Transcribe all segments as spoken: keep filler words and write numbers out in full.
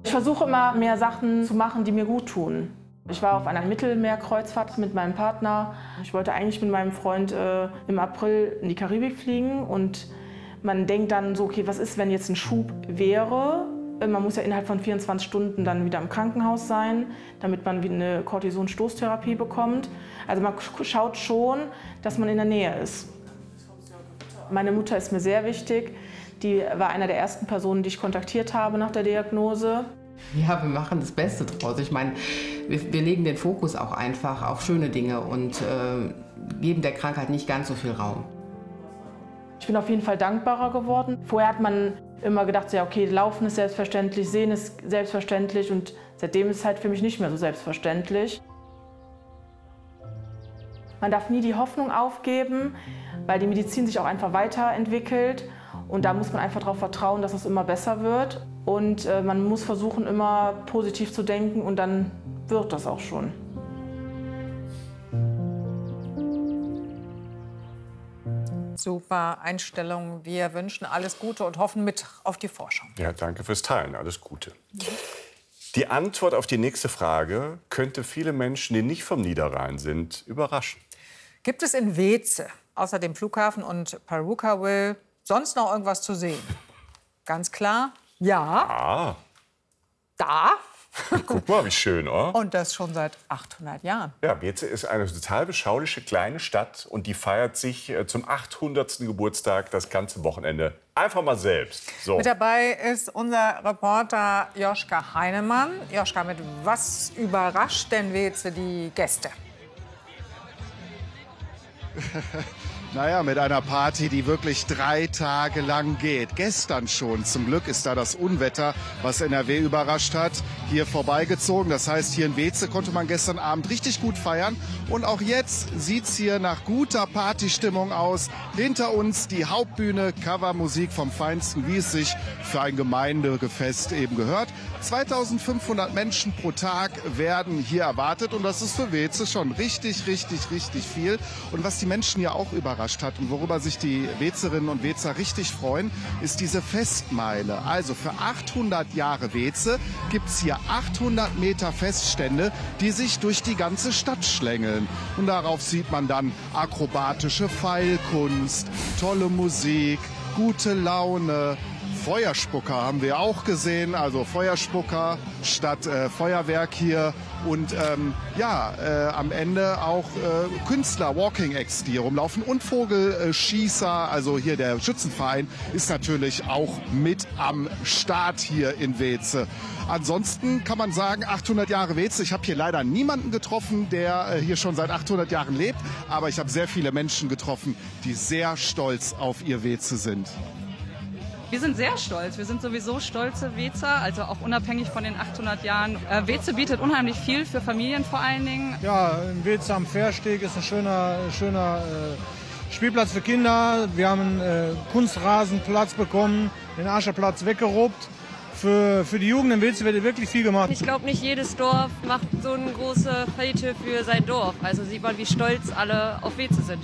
Ich versuche immer, mehr Sachen zu machen, die mir gut tun. Ich war auf einer Mittelmeerkreuzfahrt mit meinem Partner. Ich wollte eigentlich mit meinem Freund äh, im April in die Karibik fliegen. Und man denkt dann so, okay, was ist, wenn jetzt ein Schub wäre? Man muss ja innerhalb von vierundzwanzig Stunden dann wieder im Krankenhaus sein, damit man eine Cortison-Stoßtherapie bekommt. Also man schaut schon, dass man in der Nähe ist. Meine Mutter ist mir sehr wichtig. Die war einer der ersten Personen, die ich kontaktiert habe nach der Diagnose. Ja, wir machen das Beste draus. Ich meine, wir, wir legen den Fokus auch einfach auf schöne Dinge und äh, geben der Krankheit nicht ganz so viel Raum. Ich bin auf jeden Fall dankbarer geworden. Vorher hat man immer gedacht, ja, okay, Laufen ist selbstverständlich, Sehen ist selbstverständlich und seitdem ist es halt für mich nicht mehr so selbstverständlich. Man darf nie die Hoffnung aufgeben, weil die Medizin sich auch einfach weiterentwickelt und da muss man einfach darauf vertrauen, dass es immer besser wird und äh, man muss versuchen, immer positiv zu denken und dann wird das auch schon. Super Einstellung. Wir wünschen alles Gute und hoffen mit auf die Forschung. Ja, danke fürs Teilen. Alles Gute. Die Antwort auf die nächste Frage könnte viele Menschen, die nicht vom Niederrhein sind, überraschen. Gibt es in Weeze, außer dem Flughafen und Purukaville, sonst noch irgendwas zu sehen? Ganz klar, ja. Ah. Da. Guck mal, wie schön, oder? Und das schon seit achthundert Jahren. Ja, Weeze ist eine total beschauliche kleine Stadt und die feiert sich äh, zum achthundertsten Geburtstag das ganze Wochenende. Einfach mal selbst. So. Mit dabei ist unser Reporter Joschka Heinemann. Joschka, mit was überrascht denn Weeze die Gäste? Naja, mit einer Party, die wirklich drei Tage lang geht. Gestern schon. Zum Glück ist da das Unwetter, was N R W überrascht hat, hier vorbeigezogen. Das heißt, hier in Weeze konnte man gestern Abend richtig gut feiern. Und auch jetzt sieht's hier nach guter Partystimmung aus. Hinter uns die Hauptbühne, Covermusik vom Feinsten, wie es sich für ein Gemeindefest eben gehört. zweitausendfünfhundert Menschen pro Tag werden hier erwartet. Und das ist für Weeze schon richtig, richtig, richtig viel. Und was die Menschen hier auch überrascht hat und worüber sich die Weezerinnen und Weezer richtig freuen, ist diese Festmeile. Also für achthundert Jahre Weeze gibt es hier achthundert Meter Feststände, die sich durch die ganze Stadt schlängeln. Und darauf sieht man dann akrobatische Pfeilkunst, tolle Musik, gute Laune. Feuerspucker haben wir auch gesehen, also Feuerspucker statt äh, Feuerwerk hier und ähm, ja, äh, am Ende auch äh, Künstler, Walking Acts, die hier rumlaufen und Vogelschießer, also hier der Schützenverein ist natürlich auch mit am Start hier in Weeze. Ansonsten kann man sagen, achthundert Jahre Weeze. Ich habe hier leider niemanden getroffen, der äh, hier schon seit achthundert Jahren lebt, aber ich habe sehr viele Menschen getroffen, die sehr stolz auf ihr Weeze sind. Wir sind sehr stolz. Wir sind sowieso stolze Weezer, also auch unabhängig von den achthundert Jahren. Äh, Weeze bietet unheimlich viel für Familien vor allen Dingen. Ja, in Weeze am Fährsteg ist ein schöner, schöner äh, Spielplatz für Kinder. Wir haben einen äh, Kunstrasenplatz bekommen, den Ascherplatz weggerobbt. Für, für die Jugend in Weeze wird wirklich viel gemacht. Ich glaube, nicht jedes Dorf macht so eine große Fete für sein Dorf. Also sieht man, wie stolz alle auf Weeze sind.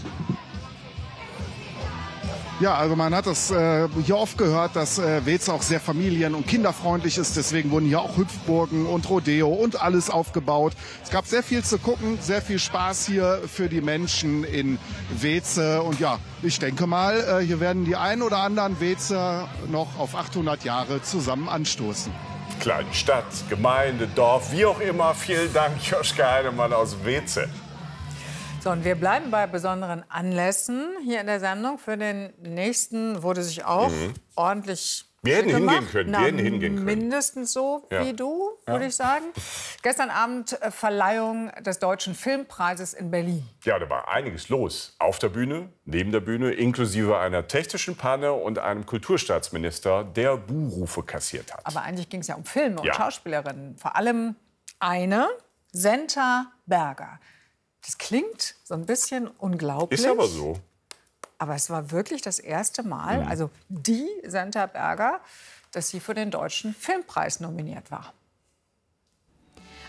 Ja, also man hat das äh, hier oft gehört, dass äh, Weeze auch sehr familien- und kinderfreundlich ist. Deswegen wurden hier auch Hüpfburgen und Rodeo und alles aufgebaut. Es gab sehr viel zu gucken, sehr viel Spaß hier für die Menschen in Weeze. Und ja, ich denke mal, äh, hier werden die ein oder anderen Weezer noch auf achthundert Jahre zusammen anstoßen. Kleine Stadt, Gemeinde, Dorf, wie auch immer. Vielen Dank, Joschka Heinemann aus Weeze. So, und wir bleiben bei besonderen Anlässen hier in der Sendung. Für den nächsten wurde sich auch mhm. ordentlich Wir hätten gemacht. hingehen können. Na, Wir hätten hingehen können. Mindestens so ja. wie du, würde ja. ich sagen. Gestern Abend äh, Verleihung des Deutschen Filmpreises in Berlin. Ja, da war einiges los. Auf der Bühne, neben der Bühne, inklusive einer technischen Panne und einem Kulturstaatsminister, der Buhrufe kassiert hat. Aber eigentlich ging es ja um Filme und ja. Schauspielerinnen. Vor allem eine, Senta Berger. Das klingt so ein bisschen unglaublich. Ist aber so. Aber es war wirklich das erste Mal, mhm. also die Senta Berger, dass sie für den Deutschen Filmpreis nominiert war.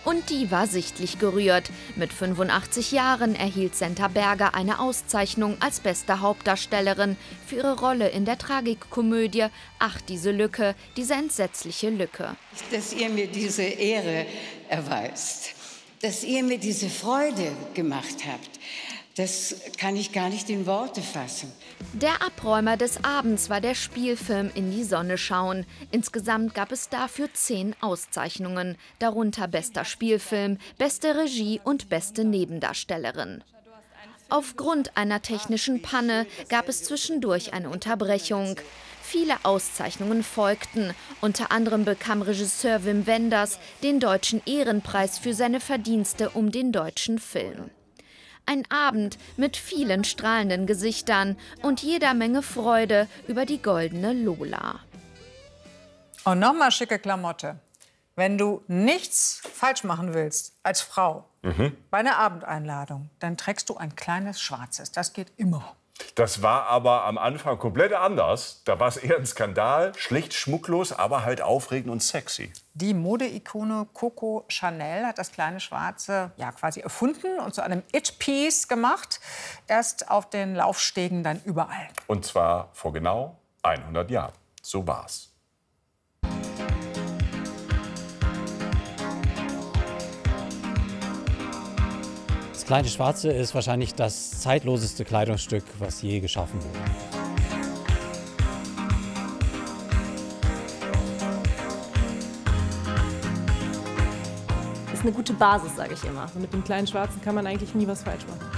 Und die war sichtlich gerührt. Mit fünfundachtzig Jahren erhielt Senta Berger eine Auszeichnung als beste Hauptdarstellerin für ihre Rolle in der Tragikkomödie Ach, diese Lücke, diese entsetzliche Lücke. Dass ihr mir diese Ehre erweist, dass ihr mir diese Freude gemacht habt, das kann ich gar nicht in Worte fassen. Der Abräumer des Abends war der Spielfilm In die Sonne schauen. Insgesamt gab es dafür zehn Auszeichnungen, darunter bester Spielfilm, beste Regie und beste Nebendarstellerin. Aufgrund einer technischen Panne gab es zwischendurch eine Unterbrechung. Viele Auszeichnungen folgten. Unter anderem bekam Regisseur Wim Wenders den Deutschen Ehrenpreis für seine Verdienste um den deutschen Film. Ein Abend mit vielen strahlenden Gesichtern und jeder Menge Freude über die goldene Lola. Und nochmal schicke Klamotte. Wenn du nichts falsch machen willst als Frau mhm. bei einer Abendeinladung, dann trägst du ein kleines Schwarzes. Das geht immer. Das war aber am Anfang komplett anders. Da war es eher ein Skandal, schlicht schmucklos, aber halt aufregend und sexy. Die Modeikone Coco Chanel hat das kleine Schwarze ja quasi erfunden und zu einem It-Piece gemacht. Erst auf den Laufstegen, dann überall. Und zwar vor genau hundert Jahren. So war's. Das kleine Schwarze ist wahrscheinlich das zeitloseste Kleidungsstück, was je geschaffen wurde. Das ist eine gute Basis, sage ich immer. Und mit dem kleinen Schwarzen kann man eigentlich nie was falsch machen.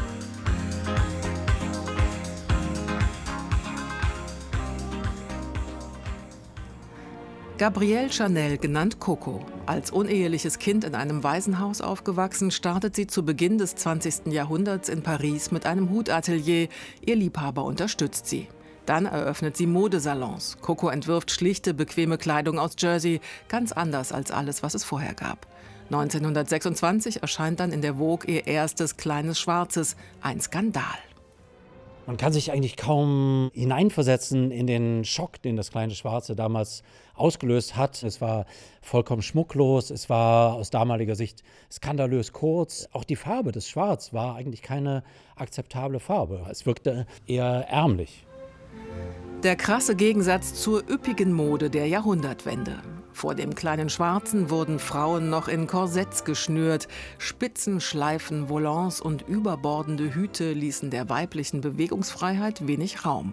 Gabrielle Chanel, genannt Coco. Als uneheliches Kind in einem Waisenhaus aufgewachsen, startet sie zu Beginn des zwanzigsten Jahrhunderts in Paris mit einem Hutatelier. Ihr Liebhaber unterstützt sie. Dann eröffnet sie Modesalons. Coco entwirft schlichte, bequeme Kleidung aus Jersey, ganz anders als alles, was es vorher gab. neunzehnhundertsechsundzwanzig erscheint dann in der Vogue ihr erstes kleines Schwarzes, ein Skandal. Man kann sich eigentlich kaum hineinversetzen in den Schock, den das kleine Schwarze damals ausgelöst hat. Es war vollkommen schmucklos, es war aus damaliger Sicht skandalös kurz. Auch die Farbe des Schwarz war eigentlich keine akzeptable Farbe. Es wirkte eher ärmlich. Der krasse Gegensatz zur üppigen Mode der Jahrhundertwende. Vor dem kleinen Schwarzen wurden Frauen noch in Korsetts geschnürt. Spitzen, Schleifen, Volants und überbordende Hüte ließen der weiblichen Bewegungsfreiheit wenig Raum.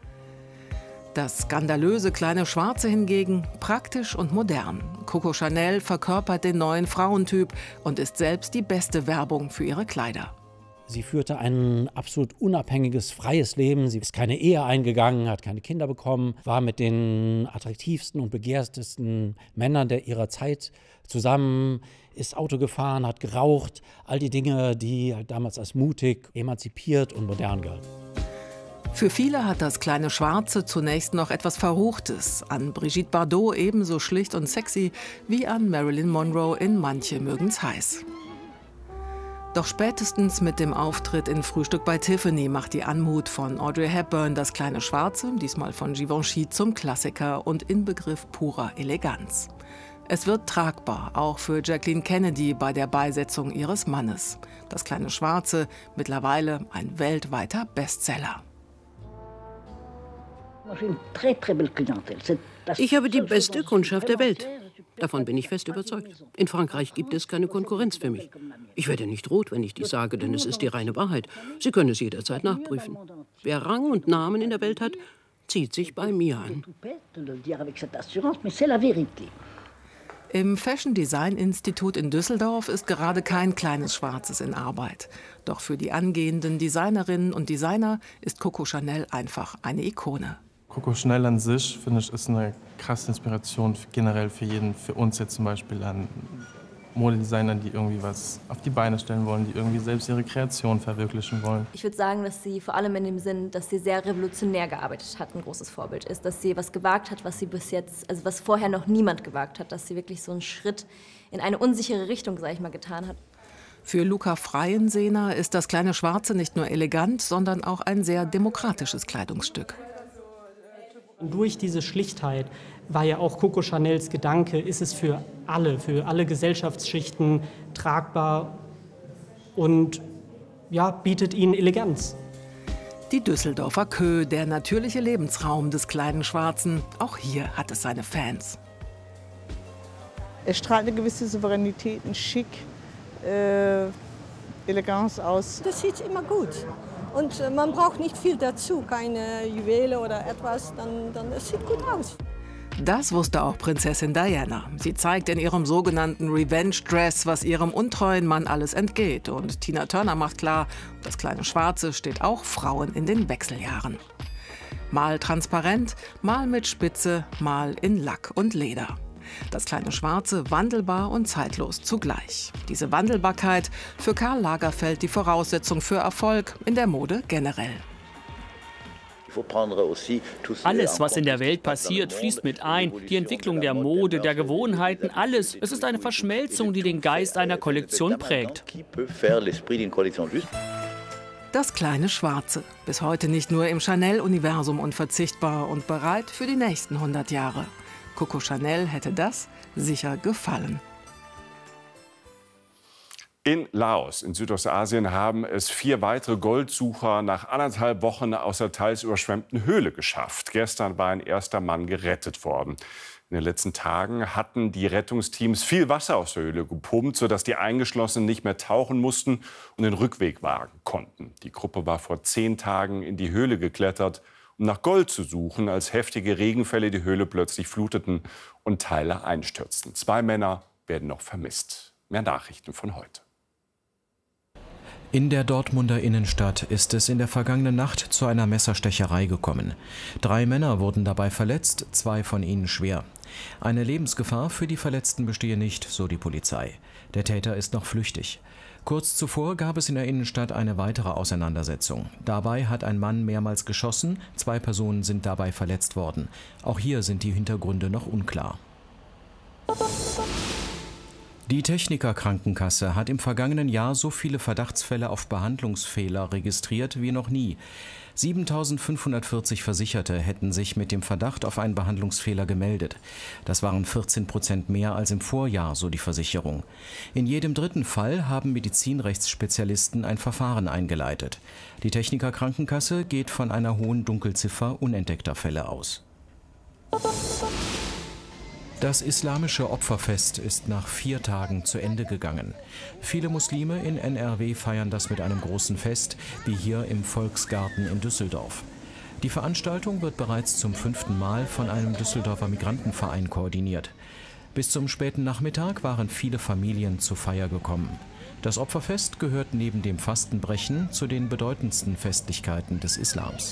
Das skandalöse kleine Schwarze hingegen praktisch und modern. Coco Chanel verkörpert den neuen Frauentyp und ist selbst die beste Werbung für ihre Kleider. Sie führte ein absolut unabhängiges, freies Leben. Sie ist keine Ehe eingegangen, hat keine Kinder bekommen, war mit den attraktivsten und begehrtesten Männern der ihrer Zeit zusammen, ist Auto gefahren, hat geraucht. All die Dinge, die halt damals als mutig, emanzipiert und modern galten. Für viele hat das kleine Schwarze zunächst noch etwas Verruchtes. An Brigitte Bardot ebenso schlicht und sexy wie an Marilyn Monroe in Manche mögen's heiß. Doch spätestens mit dem Auftritt in Frühstück bei Tiffany macht die Anmut von Audrey Hepburn das kleine Schwarze, diesmal von Givenchy, zum Klassiker und Inbegriff purer Eleganz. Es wird tragbar, auch für Jacqueline Kennedy bei der Beisetzung ihres Mannes. Das kleine Schwarze, mittlerweile ein weltweiter Bestseller. Ich habe die beste Kundschaft der Welt. Davon bin ich fest überzeugt. In Frankreich gibt es keine Konkurrenz für mich. Ich werde nicht rot, wenn ich dies sage, denn es ist die reine Wahrheit. Sie können es jederzeit nachprüfen. Wer Rang und Namen in der Welt hat, zieht sich bei mir an. Im Fashion Design Institut in Düsseldorf ist gerade kein kleines Schwarzes in Arbeit. Doch für die angehenden Designerinnen und Designer ist Coco Chanel einfach eine Ikone. Coco Chanel an sich, finde ich, ist eine krasse Inspiration generell für jeden, für uns jetzt zum Beispiel an Modedesigner, die irgendwie was auf die Beine stellen wollen, die irgendwie selbst ihre Kreation verwirklichen wollen. Ich würde sagen, dass sie vor allem in dem Sinn, dass sie sehr revolutionär gearbeitet hat, ein großes Vorbild ist, dass sie was gewagt hat, was sie bis jetzt, also was vorher noch niemand gewagt hat, dass sie wirklich so einen Schritt in eine unsichere Richtung, sage ich mal, getan hat. Für Luca Freiensehner ist das kleine Schwarze nicht nur elegant, sondern auch ein sehr demokratisches Kleidungsstück. Und durch diese Schlichtheit war ja auch Coco Chanels Gedanke, ist es für alle, für alle Gesellschaftsschichten tragbar und ja, bietet ihnen Eleganz. Die Düsseldorfer Kö, der natürliche Lebensraum des kleinen Schwarzen. Auch hier hat es seine Fans. Es strahlt eine gewisse Souveränität, ein Schick, äh, Eleganz aus. Das sieht immer gut. Und äh, man braucht nicht viel dazu, keine Juwele oder etwas, dann, dann es sieht gut aus. Das wusste auch Prinzessin Diana. Sie zeigt in ihrem sogenannten Revenge-Dress, was ihrem untreuen Mann alles entgeht. Und Tina Turner macht klar, das kleine Schwarze steht auch Frauen in den Wechseljahren. Mal transparent, mal mit Spitze, mal in Lack und Leder. Das kleine Schwarze wandelbar und zeitlos zugleich. Diese Wandelbarkeit für Karl Lagerfeld die Voraussetzung für Erfolg in der Mode generell. Alles, was in der Welt passiert, fließt mit ein. Die Entwicklung der Mode, der Gewohnheiten, alles. Es ist eine Verschmelzung, die den Geist einer Kollektion prägt. Das kleine Schwarze. Bis heute nicht nur im Chanel-Universum unverzichtbar und bereit für die nächsten hundert Jahre. Coco Chanel hätte das sicher gefallen. In Laos, in Südostasien, haben es vier weitere Goldsucher nach anderthalb Wochen aus der teils überschwemmten Höhle geschafft. Gestern war ein erster Mann gerettet worden. In den letzten Tagen hatten die Rettungsteams viel Wasser aus der Höhle gepumpt, sodass die Eingeschlossenen nicht mehr tauchen mussten und den Rückweg wagen konnten. Die Gruppe war vor zehn Tagen in die Höhle geklettert, um nach Gold zu suchen, als heftige Regenfälle die Höhle plötzlich fluteten und Teile einstürzten. Zwei Männer werden noch vermisst. Mehr Nachrichten von heute. In der Dortmunder Innenstadt ist es in der vergangenen Nacht zu einer Messerstecherei gekommen. Drei Männer wurden dabei verletzt, zwei von ihnen schwer. Eine Lebensgefahr für die Verletzten bestehe nicht, so die Polizei. Der Täter ist noch flüchtig. Kurz zuvor gab es in der Innenstadt eine weitere Auseinandersetzung. Dabei hat ein Mann mehrmals geschossen, zwei Personen sind dabei verletzt worden. Auch hier sind die Hintergründe noch unklar. Die Techniker Krankenkasse hat im vergangenen Jahr so viele Verdachtsfälle auf Behandlungsfehler registriert wie noch nie. siebentausendfünfhundertvierzig Versicherte hätten sich mit dem Verdacht auf einen Behandlungsfehler gemeldet. Das waren vierzehn Prozent mehr als im Vorjahr, so die Versicherung. In jedem dritten Fall haben Medizinrechtsspezialisten ein Verfahren eingeleitet. Die Techniker Krankenkasse geht von einer hohen Dunkelziffer unentdeckter Fälle aus. Das islamische Opferfest ist nach vier Tagen zu Ende gegangen. Viele Muslime in N R W feiern das mit einem großen Fest, wie hier im Volksgarten in Düsseldorf. Die Veranstaltung wird bereits zum fünften Mal von einem Düsseldorfer Migrantenverein koordiniert. Bis zum späten Nachmittag waren viele Familien zur Feier gekommen. Das Opferfest gehört neben dem Fastenbrechen zu den bedeutendsten Festlichkeiten des Islams.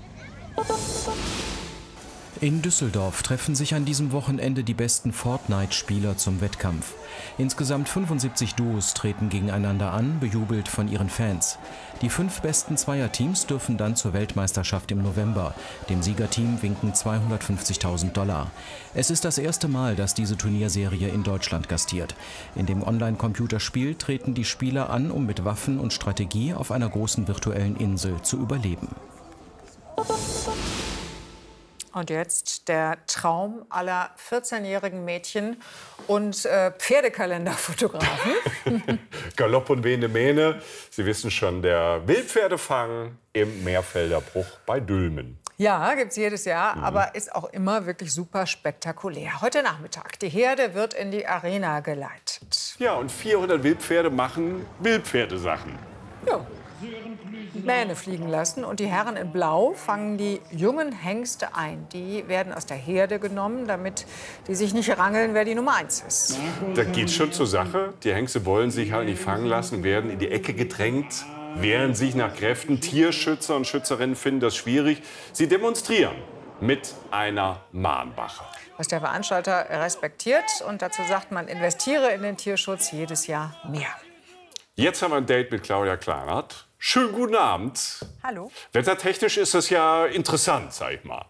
In Düsseldorf treffen sich an diesem Wochenende die besten Fortnite-Spieler zum Wettkampf. Insgesamt fünfundsiebzig Duos treten gegeneinander an, bejubelt von ihren Fans. Die fünf besten Zweierteams dürfen dann zur Weltmeisterschaft im November. Dem Siegerteam winken zweihundertfünfzigtausend Dollar. Es ist das erste Mal, dass diese Turnierserie in Deutschland gastiert. In dem Online-Computerspiel treten die Spieler an, um mit Waffen und Strategie auf einer großen virtuellen Insel zu überleben. Und jetzt der Traum aller vierzehnjährigen Mädchen und äh, Pferdekalenderfotografen. Galopp und wehende Mähne. Sie wissen schon, der Wildpferdefang im Meerfelderbruch bei Dülmen. Ja, gibt es jedes Jahr, Mhm. aber ist auch immer wirklich super spektakulär. Heute Nachmittag, die Herde wird in die Arena geleitet. Ja, und vierhundert Wildpferde machen Wildpferdesachen. Ja. Mähne fliegen lassen und die Herren in Blau fangen die jungen Hengste ein. Die werden aus der Herde genommen, damit die sich nicht rangeln, wer die Nummer eins ist. Da geht schon zur Sache. Die Hengste wollen sich halt nicht fangen lassen, werden in die Ecke gedrängt, wehren sich nach Kräften. Tierschützer und Schützerinnen finden das schwierig. Sie demonstrieren mit einer Mahnwache. Was der Veranstalter respektiert und dazu sagt, man investiere in den Tierschutz jedes Jahr mehr. Jetzt haben wir ein Date mit Claudia Kleinert. Schönen guten Abend. Hallo. Wettertechnisch ist das ja interessant, sag ich mal.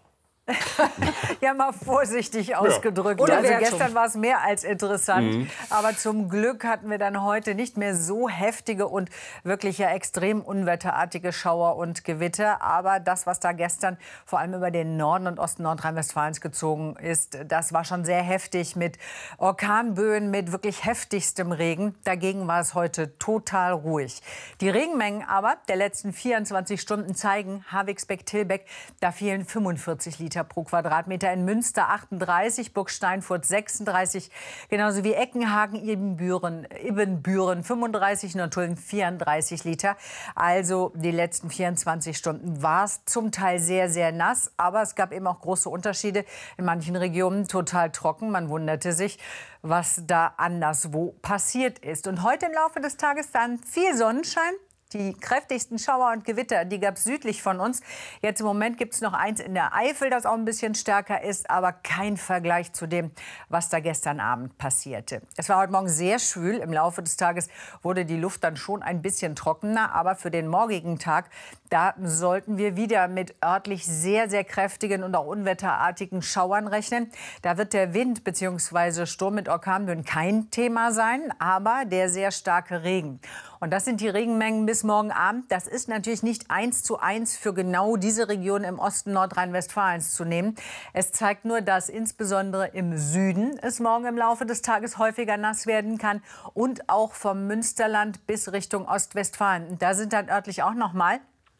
Ja, mal vorsichtig ausgedrückt. Ohne Also Wertung. gestern war es mehr als interessant. Mhm. Aber zum Glück hatten wir dann heute nicht mehr so heftige und wirklich ja extrem unwetterartige Schauer und Gewitter. Aber das, was da gestern vor allem über den Norden und Osten Nordrhein-Westfalens gezogen ist, das war schon sehr heftig mit Orkanböen, mit wirklich heftigstem Regen. Dagegen war es heute total ruhig. Die Regenmengen aber der letzten vierundzwanzig Stunden zeigen, Havigsbeck-Tilbeck, da fielen fünfundvierzig Liter pro Quadratmeter, in Münster achtunddreißig, Burgsteinfurt sechsunddreißig, genauso wie Eckenhagen, Ibbenbüren, Ibbenbüren fünfunddreißig, Nottuln vierunddreißig Liter. Also die letzten vierundzwanzig Stunden war es zum Teil sehr, sehr nass, aber es gab eben auch große Unterschiede. In manchen Regionen total trocken. Man wunderte sich, was da anderswo passiert ist. Und heute im Laufe des Tages dann viel Sonnenschein. Die kräftigsten Schauer und Gewitter, die gab es südlich von uns. Jetzt im Moment gibt es noch eins in der Eifel, das auch ein bisschen stärker ist, aber kein Vergleich zu dem, was da gestern Abend passierte. Es war heute Morgen sehr schwül. Im Laufe des Tages wurde die Luft dann schon ein bisschen trockener. Aber für den morgigen Tag, da sollten wir wieder mit örtlich sehr, sehr kräftigen und auch unwetterartigen Schauern rechnen. Da wird der Wind bzw. Sturm mit Orkanböen kein Thema sein, aber der sehr starke Regen. Und das sind die Regenmengen bis morgen Abend. Das ist natürlich nicht eins zu eins für genau diese Region im Osten Nordrhein-Westfalens zu nehmen. Es zeigt nur, dass insbesondere im Süden es morgen im Laufe des Tages häufiger nass werden kann und auch vom Münsterland bis Richtung Ostwestfalen. Und da sind dann örtlich auch noch mal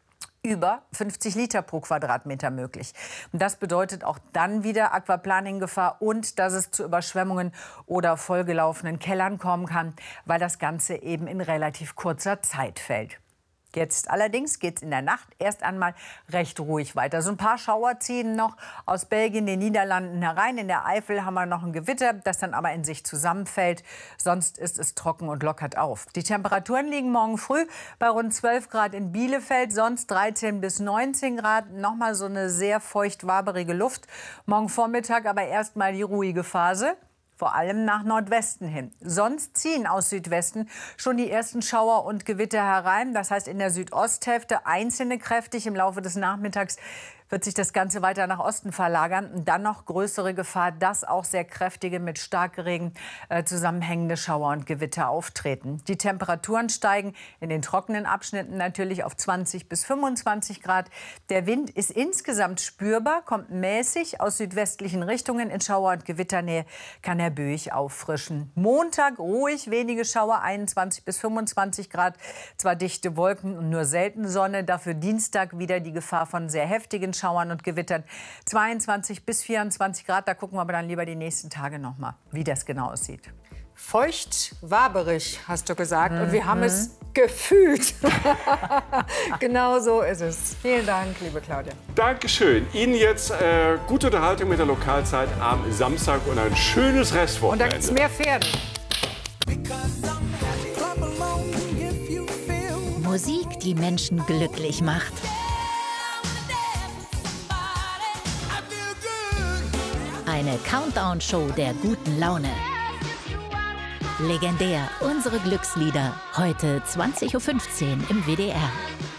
über fünfzig Liter pro Quadratmeter möglich. Und das bedeutet auch dann wieder Aquaplaning-Gefahr und dass es zu Überschwemmungen oder vollgelaufenen Kellern kommen kann, weil das Ganze eben in relativ kurzer Zeit fällt. Jetzt allerdings geht es in der Nacht erst einmal recht ruhig weiter. So ein paar Schauer ziehen noch aus Belgien, den Niederlanden herein. In der Eifel haben wir noch ein Gewitter, das dann aber in sich zusammenfällt. Sonst ist es trocken und lockert auf. Die Temperaturen liegen morgen früh bei rund zwölf Grad in Bielefeld, sonst dreizehn bis neunzehn Grad. Nochmal so eine sehr feucht-waberige Luft. Morgen Vormittag aber erst mal die ruhige Phase. Vor allem nach Nordwesten hin. Sonst ziehen aus Südwesten schon die ersten Schauer und Gewitter herein. Das heißt in der Südosthälfte einzelne kräftig. Im Laufe des Nachmittags wird sich das Ganze weiter nach Osten verlagern. Und dann noch größere Gefahr, dass auch sehr kräftige mit Starkregen äh, zusammenhängende Schauer und Gewitter auftreten. Die Temperaturen steigen in den trockenen Abschnitten natürlich auf zwanzig bis fünfundzwanzig Grad. Der Wind ist insgesamt spürbar, kommt mäßig aus südwestlichen Richtungen. In Schauer- und Gewitternähe kann er böig auffrischen. Montag ruhig, wenige Schauer, einundzwanzig bis fünfundzwanzig Grad. Zwar dichte Wolken und nur selten Sonne. Dafür Dienstag wieder die Gefahr von sehr heftigen Schauern und Gewittern. zweiundzwanzig bis vierundzwanzig Grad. Da gucken wir aber dann lieber die nächsten Tage noch mal, wie das genau aussieht. Feucht, waberig, hast du gesagt. Mhm. Und wir haben es gefühlt. Genau so ist es. Vielen Dank, liebe Claudia. Dankeschön. Ihnen jetzt äh, gute Unterhaltung mit der Lokalzeit am Samstag und ein schönes Und da Restwochenende. gibt es mehr Pferde. Musik, die Menschen glücklich macht. Eine Countdown-Show der guten Laune. Legendär, unsere Glückslieder. Heute zwanzig Uhr fünfzehn im W D R.